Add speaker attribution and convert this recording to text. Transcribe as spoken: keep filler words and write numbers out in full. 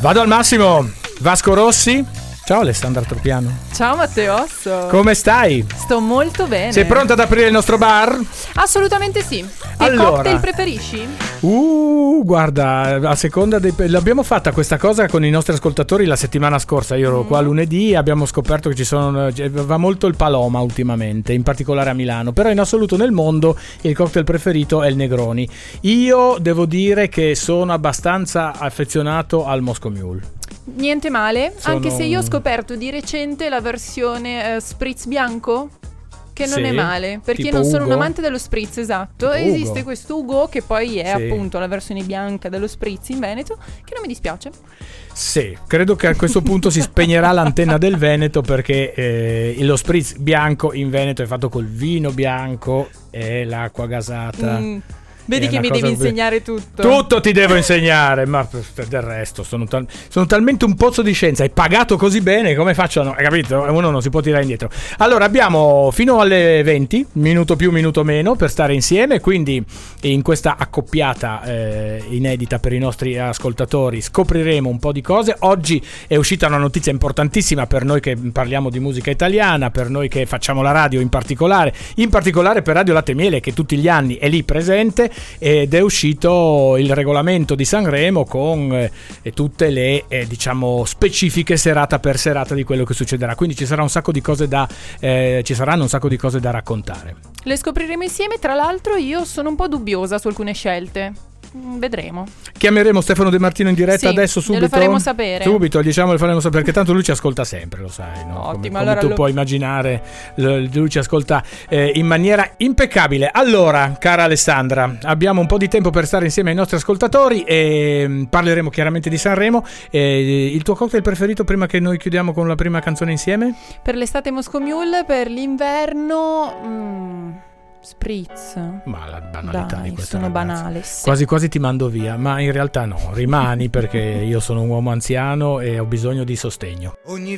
Speaker 1: Vado al massimo. Vasco Rossi. Ciao Alessandra Tropiano.
Speaker 2: Ciao Matteosso.
Speaker 1: Come stai?
Speaker 2: Sto molto bene.
Speaker 1: Sei pronta ad aprire il nostro bar?
Speaker 2: Assolutamente sì. Che
Speaker 1: allora,
Speaker 2: cocktail preferisci?
Speaker 1: Uh, guarda, a seconda dei... L'abbiamo fatta questa cosa con i nostri ascoltatori la settimana scorsa. Io ero mm. qua lunedì e abbiamo scoperto che ci sono... va molto il Paloma ultimamente, in particolare a Milano. Però in assoluto nel mondo il cocktail preferito è il Negroni. Io devo dire che sono abbastanza affezionato al Moscow Mule.
Speaker 2: Niente male,
Speaker 1: Sono...
Speaker 2: anche se io ho scoperto di recente la versione uh, spritz bianco, che non
Speaker 1: sì,
Speaker 2: è male, perché io
Speaker 1: tipo
Speaker 2: non sono
Speaker 1: Ugo.
Speaker 2: un amante dello spritz, esatto.
Speaker 1: Tipo
Speaker 2: Esiste
Speaker 1: Ugo.
Speaker 2: questo Ugo che poi è
Speaker 1: sì.
Speaker 2: appunto la versione bianca dello spritz in Veneto, che non mi dispiace.
Speaker 1: Sì, credo che a questo punto si spegnerà l'antenna del Veneto, perché eh, lo spritz bianco in Veneto è fatto col vino bianco e l'acqua gasata.
Speaker 2: Mm. Vedi
Speaker 1: È
Speaker 2: che mi
Speaker 1: cosa
Speaker 2: devi
Speaker 1: be-
Speaker 2: insegnare tutto.
Speaker 1: Tutto ti devo insegnare, ma del resto sono, tal- sono talmente un pozzo di scienza. Hai pagato così bene, come faccio a no? Hai capito? Uno non si può tirare indietro. Allora abbiamo fino alle venti, minuto più, minuto meno, per stare insieme. Quindi in questa accoppiata eh, inedita per i nostri ascoltatori scopriremo un po' di cose. Oggi è uscita una notizia importantissima per noi che parliamo di musica italiana, per noi che facciamo la radio in particolare, in particolare per Radio Latte e Miele, che tutti gli anni è lì presente. Ed è uscito il regolamento di Sanremo con eh, tutte le eh, diciamo specifiche serata per serata di quello che succederà, quindi ci sarà un sacco di cose da eh, ci saranno un sacco di cose da raccontare.
Speaker 2: Le scopriremo insieme. Tra l'altro io sono un po' dubbiosa su alcune scelte. Vedremo.
Speaker 1: Chiameremo Stefano De Martino in diretta,
Speaker 2: sì,
Speaker 1: adesso subito.
Speaker 2: Lo faremo sapere.
Speaker 1: Subito, diciamo, lo faremo sapere, perché tanto lui ci ascolta sempre, lo sai, no?
Speaker 2: Ottimo,
Speaker 1: come, come
Speaker 2: allora
Speaker 1: tu
Speaker 2: lo...
Speaker 1: puoi immaginare, lui ci ascolta eh, in maniera impeccabile. Allora, cara Alessandra, abbiamo un po' di tempo per stare insieme ai nostri ascoltatori e parleremo chiaramente di Sanremo. Eh, il tuo cocktail preferito prima che noi chiudiamo con la prima canzone insieme?
Speaker 2: Per l'estate Moscow Mule, per l'inverno... Mm. Spritz.
Speaker 1: Ma la banalità
Speaker 2: Dai,
Speaker 1: di questa
Speaker 2: sono
Speaker 1: ragazza.
Speaker 2: banale, sì.
Speaker 1: Quasi quasi ti mando via, ma in realtà no, rimani perché io sono un uomo anziano e ho bisogno di sostegno.
Speaker 3: Ogni